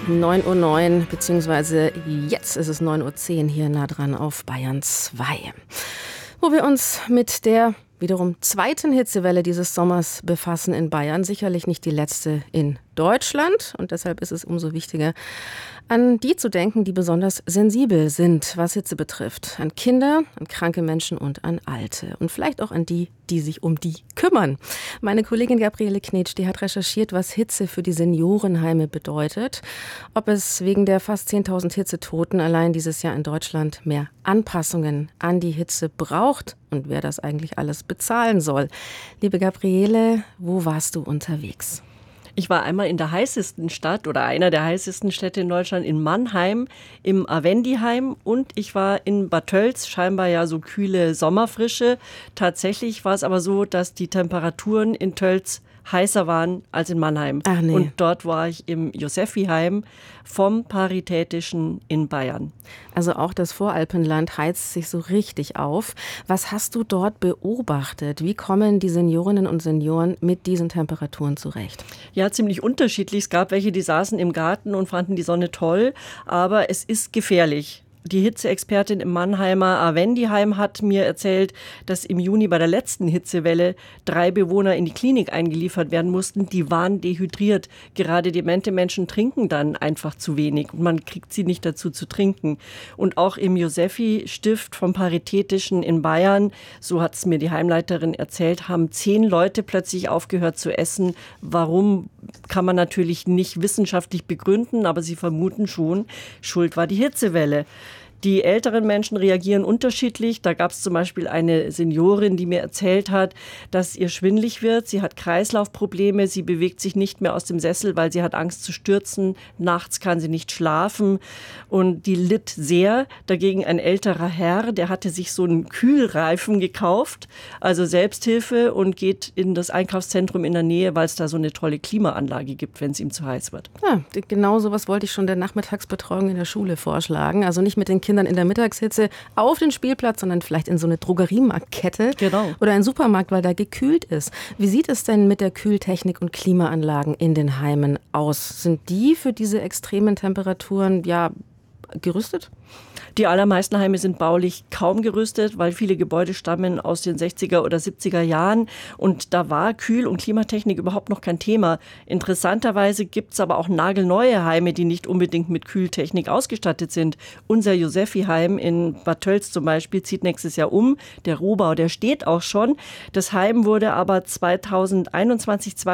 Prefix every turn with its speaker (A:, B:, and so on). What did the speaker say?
A: 9:09 Uhr, beziehungsweise jetzt ist es 9:10 Uhr hier nah dran auf Bayern 2. Wo wir uns mit der wiederum zweiten Hitzewelle dieses Sommers befassen in Bayern. Sicherlich nicht die letzte in Deutschland. Und deshalb ist es umso wichtiger, an die zu denken, die besonders sensibel sind, was Hitze betrifft. An Kinder, an kranke Menschen und an Alte. Und vielleicht auch an die, die sich um die kümmern. Meine Kollegin Gabriele Knetsch, die hat recherchiert, was Hitze für die Seniorenheime bedeutet. Ob es wegen der fast 10.000 Hitzetoten allein dieses Jahr in Deutschland mehr Anpassungen an die Hitze braucht und wer das eigentlich alles bezahlen soll. Liebe Gabriele, wo warst du unterwegs?
B: Ich war einmal in der heißesten Stadt oder einer der heißesten Städte in Deutschland, in Mannheim, im Avendiheim, und ich war in Bad Tölz, scheinbar ja so kühle Sommerfrische. Tatsächlich war es aber so, dass die Temperaturen in Tölz heißer waren als in Mannheim.
A: Ach nee.
B: Und dort war ich im Josephiheim vom Paritätischen in Bayern.
A: Also auch das Voralpenland heizt sich so richtig auf. Was hast du dort beobachtet? Wie kommen die Seniorinnen und Senioren mit diesen Temperaturen zurecht?
B: Ja, ziemlich unterschiedlich. Es gab welche, die saßen im Garten und fanden die Sonne toll, aber es ist gefährlich. Die Hitzeexpertin im Mannheimer Avendiheim hat mir erzählt, dass im Juni bei der letzten Hitzewelle 3 Bewohner in die Klinik eingeliefert werden mussten. Die waren dehydriert. Gerade demente Menschen trinken dann einfach zu wenig und man kriegt sie nicht dazu zu trinken. Und auch im Josephi-Stift vom Paritätischen in Bayern, so hat es mir die Heimleiterin erzählt, haben 10 Leute plötzlich aufgehört zu essen. Warum, kann man natürlich nicht wissenschaftlich begründen, aber sie vermuten schon, Schuld war die Hitzewelle. Die älteren Menschen reagieren unterschiedlich. Da gab es zum Beispiel eine Seniorin, die mir erzählt hat, dass ihr schwindelig wird. Sie hat Kreislaufprobleme, sie bewegt sich nicht mehr aus dem Sessel, weil sie hat Angst zu stürzen. Nachts kann sie nicht schlafen und die litt sehr. Dagegen ein älterer Herr, der hatte sich so einen Kühlreifen gekauft, also Selbsthilfe, und geht in das Einkaufszentrum in der Nähe, weil es da so eine tolle Klimaanlage gibt, wenn es ihm zu heiß wird.
A: Ja, genau sowas wollte ich schon der Nachmittagsbetreuung in der Schule vorschlagen. Also nicht mit den Kindern in der Mittagshitze auf den Spielplatz, sondern vielleicht in so eine Drogeriemarktkette oder einen Supermarkt, weil da gekühlt ist. Wie sieht es denn mit der Kühltechnik und Klimaanlagen in den Heimen aus? Sind die für diese extremen Temperaturen gerüstet?
B: Die allermeisten Heime sind baulich kaum gerüstet, weil viele Gebäude stammen aus den 60er oder 70er Jahren. Und da war Kühl- und Klimatechnik überhaupt noch kein Thema. Interessanterweise gibt es aber auch nagelneue Heime, die nicht unbedingt mit Kühltechnik ausgestattet sind. Unser Josephiheim in Bad Tölz zum Beispiel zieht nächstes Jahr um. Der Rohbau, der steht auch schon. Das Heim wurde aber 2021,